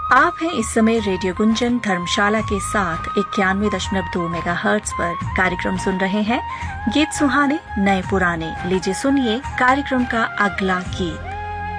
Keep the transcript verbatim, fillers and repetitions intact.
आप हैं इस समय रेडियो गुंजन धर्मशाला के साथ इक्यानवे दशमलव दो मेगा हर्ट्ज पर कार्यक्रम सुन रहे हैं। गीत सुहाने नए पुराने, लीजिए सुनिए कार्यक्रम का अगला गीत।